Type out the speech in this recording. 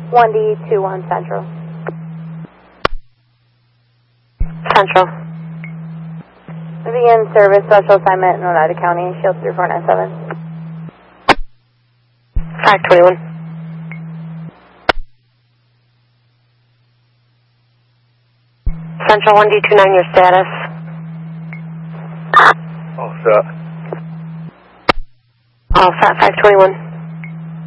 1D21 Central. Central. Moving in service, special assignment in Oneida County, Shield 3497. 521. Central 1D29, your status? All set. All set, 521.